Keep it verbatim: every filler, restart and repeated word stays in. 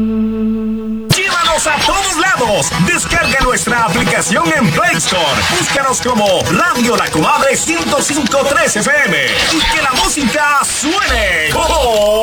Llévanos a todos lados. Descarga nuestra aplicación en Play Store. Búscanos como Radio La Comadre ciento cinco punto tres F M y que la música suene. ¡Oh!